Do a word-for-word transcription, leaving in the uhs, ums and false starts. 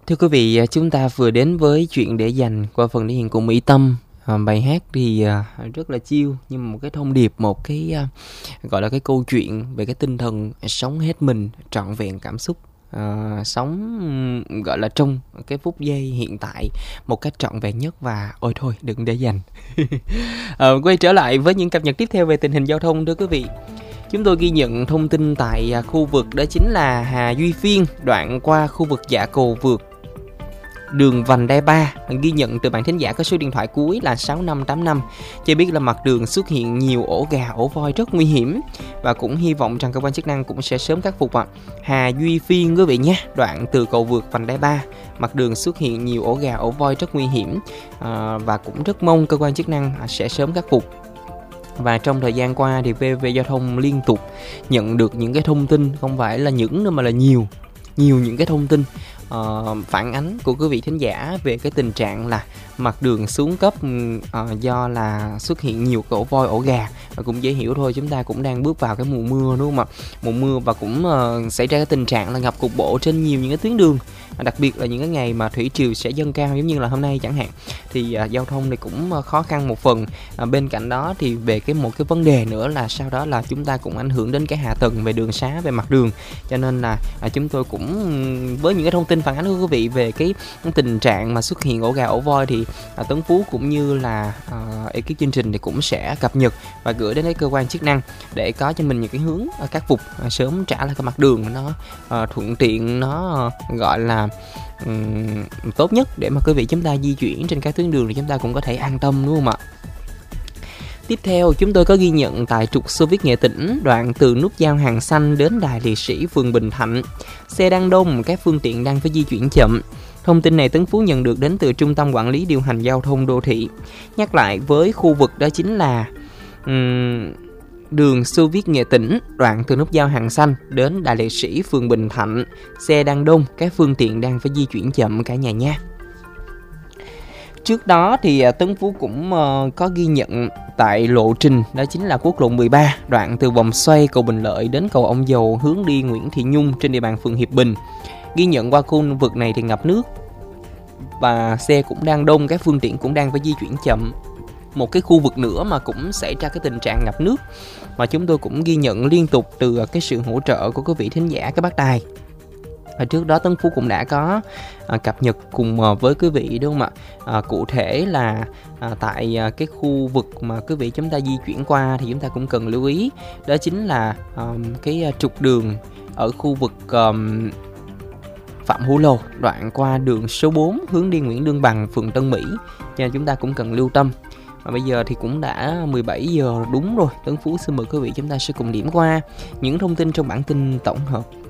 Thưa quý vị, à, chúng ta vừa đến với chuyện để dành qua phần thể hiện của Mỹ Tâm. À, bài hát thì à, rất là chill, nhưng mà một cái thông điệp, một cái à, gọi là cái câu chuyện về cái tinh thần sống hết mình, trọn vẹn cảm xúc. À, sống ừm, gọi là trong cái phút giây hiện tại một cách trọn vẹn nhất, và ôi thôi đừng để dành. À, quay trở lại với những cập nhật tiếp theo về tình hình giao thông, thưa quý vị. Chúng tôi ghi nhận thông tin tại à, khu vực đó chính là Hà Duy Phiên, đoạn qua khu vực Dạ Cầu Vượt, đường vành đai ba. Ghi nhận từ bạn thính giả có số điện thoại cuối là sáu năm tám năm, cho biết là mặt đường xuất hiện nhiều ổ gà ổ voi rất nguy hiểm, và cũng hy vọng rằng cơ quan chức năng cũng sẽ sớm khắc phục ạ. Hà Duy Phiên quý vị nhé, đoạn từ cầu vượt vành đai ba, mặt đường xuất hiện nhiều ổ gà ổ voi rất nguy hiểm, à, và cũng rất mong cơ quan chức năng sẽ sớm khắc phục. Và trong thời gian qua thì vê vê Giao thông liên tục nhận được những cái thông tin, không phải là những nữa mà là nhiều nhiều những cái thông tin uh, phản ánh của quý vị thính giả về cái tình trạng là mặt đường xuống cấp uh, do là xuất hiện nhiều ổ voi ổ gà. Và cũng dễ hiểu thôi, chúng ta cũng đang bước vào cái mùa mưa đúng không ạ? Mùa mưa và cũng uh, xảy ra cái tình trạng là ngập cục bộ trên nhiều những cái tuyến đường, đặc biệt là những cái ngày mà thủy triều sẽ dâng cao giống như là hôm nay chẳng hạn, thì uh, giao thông này cũng uh, khó khăn một phần. Uh, bên cạnh đó thì về cái một cái vấn đề nữa là sau đó là chúng ta cũng ảnh hưởng đến cái hạ tầng về đường xá, về mặt đường, cho nên là uh, chúng tôi cũng với những cái thông tin phản ánh của quý vị về cái tình trạng mà xuất hiện ổ gà ổ voi thì uh, Tấn Phú cũng như là uh, ekip chương trình thì cũng sẽ cập nhật và gửi đến cái cơ quan chức năng để có cho mình những cái hướng uh, khắc phục uh, sớm trả lại cái mặt đường nó uh, thuận tiện, nó uh, gọi là um, tốt nhất để mà quý vị chúng ta di chuyển trên các tuyến đường thì chúng ta cũng có thể an tâm, đúng không ạ? Tiếp theo, chúng tôi có ghi nhận tại trục Xô Viết Nghệ Tĩnh, đoạn từ nút giao Hàng Xanh đến đài liệt sĩ phường Bình Thạnh. Xe đang đông, các phương tiện đang phải di chuyển chậm. Thông tin này Tấn Phú nhận được đến từ Trung tâm Quản lý Điều hành Giao thông Đô thị. Nhắc lại với khu vực đó chính là um, đường Xô Viết Nghệ Tĩnh, đoạn từ nút giao Hàng Xanh đến đài liệt sĩ phường Bình Thạnh. Xe đang đông, các phương tiện đang phải di chuyển chậm cả nhà nha. Trước đó thì Tấn Phú cũng uh, có ghi nhận tại lộ trình đó chính là quốc lộ mười ba, đoạn từ vòng xoay cầu Bình Lợi đến cầu Ông Dầu hướng đi Nguyễn Thị Nhung trên địa bàn phường Hiệp Bình. Ghi nhận qua khu vực này thì ngập nước và xe cũng đang đông, các phương tiện cũng đang phải di chuyển chậm. Một cái khu vực nữa mà cũng xảy ra cái tình trạng ngập nước mà chúng tôi cũng ghi nhận liên tục từ cái sự hỗ trợ của quý vị thính giả các bác đài. Ở trước đó Tấn Phú cũng đã có à, cập nhật cùng à, với quý vị đúng không ạ? À, cụ thể là à, tại à, cái khu vực mà quý vị chúng ta di chuyển qua thì chúng ta cũng cần lưu ý, đó chính là à, cái à, trục đường ở khu vực à, Phạm Hữu Lầu, đoạn qua đường số bốn hướng đi Nguyễn Lương Bằng, phường Tân Mỹ, cho nên chúng ta cũng cần lưu tâm. Và bây giờ thì cũng đã mười bảy giờ đúng rồi, Tấn Phú xin mời quý vị chúng ta sẽ cùng điểm qua những thông tin trong bản tin tổng hợp.